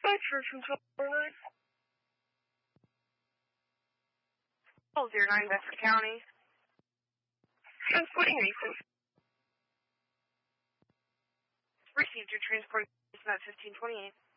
Dispatcher, Control 09. Call 09, Bedford County. Transporting anything. Received your transport at 1528.